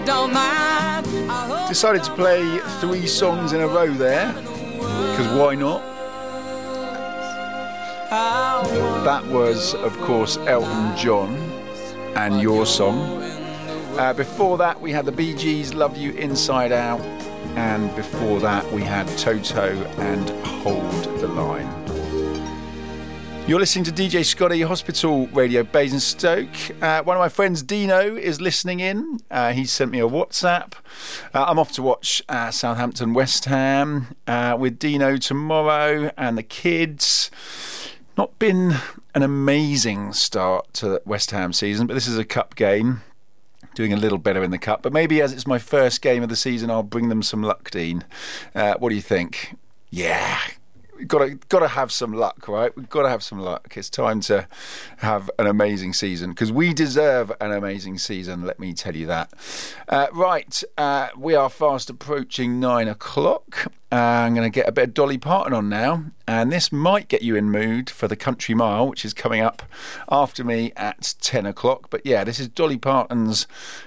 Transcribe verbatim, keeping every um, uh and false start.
Decided to play three songs in a row there, because why not? That was, of course, Elton John and Your Song. Uh, before that, we had the Bee Gees' Love You Inside Out. And before that, we had Toto and Hold the Line. You're listening to D J Scotty, Hospital Radio, Basingstoke. Uh, one of my friends, Dino, is listening in. Uh, he sent me a WhatsApp. Uh, I'm off to watch uh, Southampton West Ham uh, with Dino tomorrow and the kids. Not been an amazing start to the West Ham season, but this is a cup game. Doing a little better in the cup. But maybe as it's my first game of the season, I'll bring them some luck, Dean. Uh, what do you think? Yeah. Got to got to have some luck, right? We've got to have some luck. It's time to have an amazing season because we deserve an amazing season. Let me tell you that. Uh, right, uh, we are fast approaching nine o'clock. Uh, I'm going to get a bit of Dolly Parton on now, and this might get you in mood for the Country Mile, which is coming up after me at ten o'clock. But yeah, this is Dolly Parton's